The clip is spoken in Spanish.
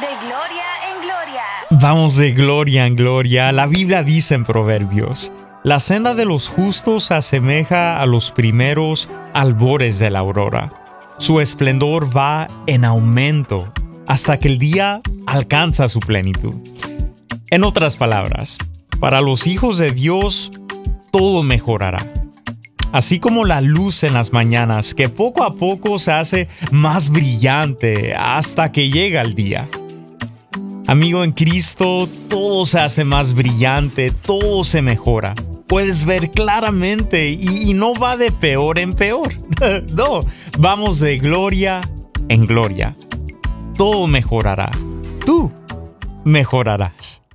De gloria en gloria. Vamos de gloria en gloria. La Biblia dice en Proverbios: la senda de los justos se asemeja a los primeros albores de la aurora. Su esplendor va en aumento hasta que el día alcanza su plenitud. En otras palabras, para los hijos de Dios, todo mejorará. Así como la luz en las mañanas, que poco a poco se hace más brillante hasta que llega el día. Amigo, en Cristo todo se hace más brillante, todo se mejora. Puedes ver claramente y no va de peor en peor. No, vamos de gloria en gloria. Todo mejorará. Tú mejorarás.